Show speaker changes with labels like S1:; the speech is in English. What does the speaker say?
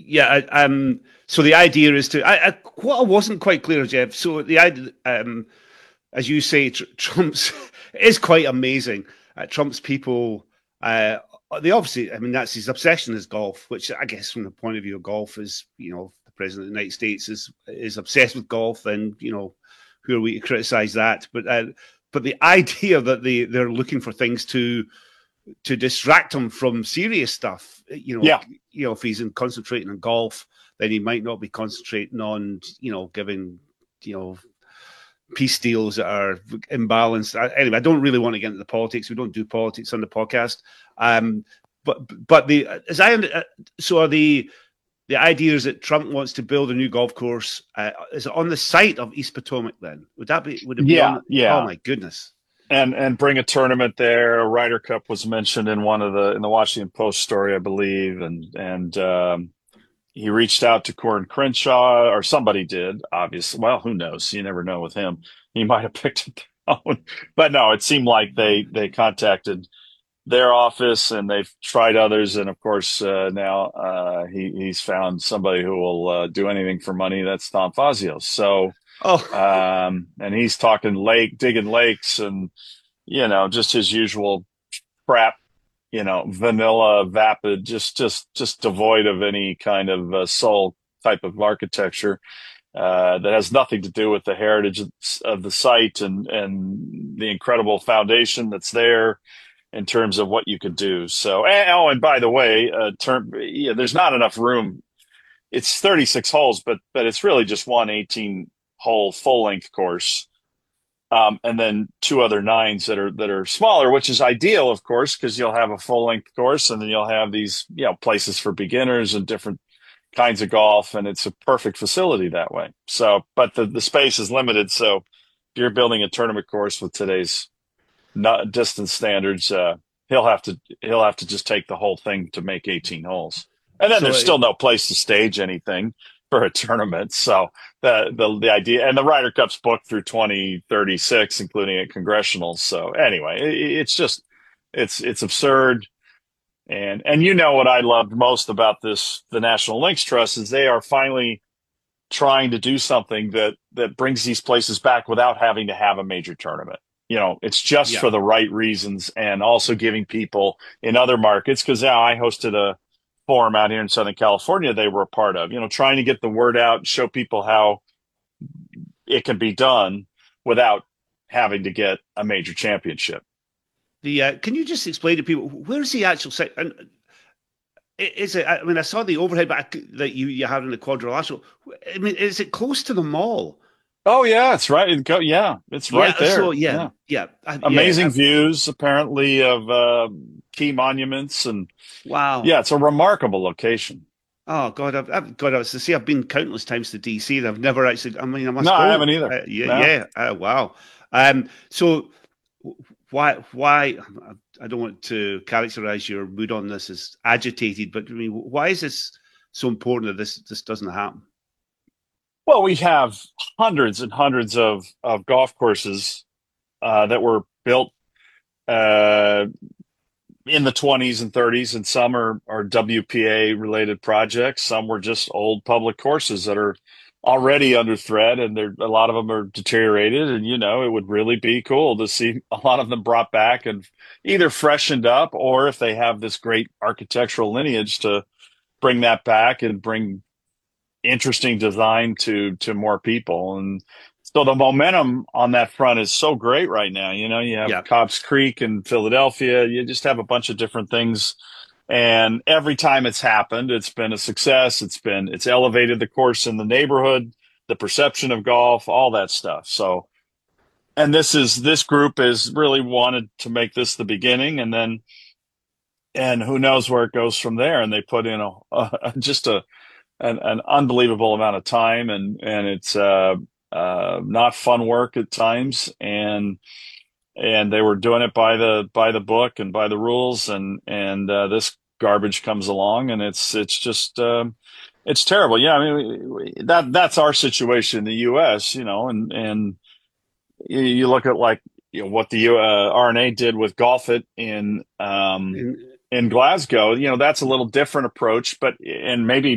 S1: yeah. So the idea is to. What I wasn't quite clear, Jeff. So the idea, as you say, Trump's it is quite amazing. Trump's people, uh, they obviously, I mean, that's his obsession is golf, which I guess from the point of view of golf is, the president of the United States is obsessed with golf, and who are we to criticize that? But the idea that they're looking for things to distract him from serious stuff,
S2: Yeah.
S1: if he's concentrating on golf, then he might not be concentrating on, giving, you know, peace deals that are imbalanced. Anyway, I don't really want to get into the politics. We don't do politics on the podcast. But the as I so are the idea is that Trump wants to build a new golf course. Is it on the site of East Potomac? Then would it be
S2: Yeah.
S1: on? Oh
S2: Yeah.
S1: my goodness!
S2: And bring a tournament there. A Ryder Cup was mentioned in in the Washington Post story, I believe, and he reached out to Corin Crenshaw, or somebody did. Obviously, well, who knows? You never know with him. He might have picked up the phone, but no, it seemed like they contacted their office and they've tried others, and of course now he's found somebody who will do anything for money. That's Tom Fazio. So.
S1: Oh,
S2: And he's talking digging lakes and, just his usual crap, vanilla, vapid, just devoid of any kind of soul type of architecture, that has nothing to do with the heritage of the site and the incredible foundation that's there in terms of what you could do. So, and by the way, there's not enough room. It's 36 holes, but it's really just one 18-hole full length course, and then two other nines that are smaller, which is ideal, of course, because you'll have a full length course, and then you'll have these places for beginners and different kinds of golf, and it's a perfect facility that way. So, but the space is limited, so if you're building a tournament course with today's distance standards, he'll have to just take the whole thing to make 18 holes. And then
S1: so
S2: there's still no place to stage anything for a tournament. So the idea, and the Ryder Cup's booked through 2036, including at congressionals. So anyway, it's just it's absurd. And what I loved most about the National Links Trust is they are finally trying to do something that brings these places back without having to have a major tournament. It's just
S1: yeah.
S2: for the right reasons, and also giving people in other markets, because now I hosted a forum out here in Southern California they were a part of, trying to get the word out and show people how it can be done without having to get a major championship.
S1: Can you just explain to people where's the actual site? And is it? I mean, I saw the overhead back that you had in the quadrilateral. I mean, is it close to the mall?
S2: Oh yeah, it's right. Yeah, it's right
S1: Yeah. So
S2: there.
S1: yeah,
S2: Yeah.
S1: yeah,
S2: Amazing views apparently of key monuments, and
S1: wow.
S2: yeah, it's a remarkable location.
S1: Oh God, God, I was to say I've been countless times to DC, and I've never actually. I mean, I
S2: No,
S1: must
S2: I
S1: go.
S2: haven't either.
S1: Yeah,
S2: No.
S1: yeah. Wow. So why? I don't want to characterize your mood on this as agitated, but I mean, why is this so important that this doesn't happen?
S2: Well, we have hundreds and hundreds of golf courses that were built uh, in the 20s and 30s, and some are WPA related projects. Some were just old public courses that are already under threat, and a lot of them are deteriorated. And it would really be cool to see a lot of them brought back and either freshened up, or if they have this great architectural lineage, to bring that back and bring interesting design to more people. And so the momentum on that front is so great right now. You have
S1: Yeah.
S2: Cobbs Creek in Philadelphia. You just have a bunch of different things. And every time it's happened, it's been a success. It's elevated the course in the neighborhood, the perception of golf, all that stuff. So, and this group has really wanted to make this the beginning, and who knows where it goes from there. And they put in just an unbelievable amount of time, and it's not fun work at times, and they were doing it by the book and by the rules, and this garbage comes along, and it's just it's terrible. Yeah, I mean, that's our situation in the U.S. And you look at, like, what the R&A did with Golf It in
S1: In,
S2: Glasgow. That's a little different approach, but and maybe